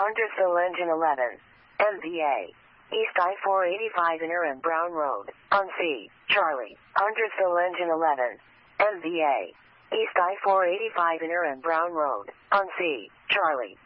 Huntersville Engine 11. MVA. East I-485 Inner and Brown Road. On C. Charlie. Huntersville Engine 11. MVA. East I-485 Inner and Brown Road. On C. Charlie.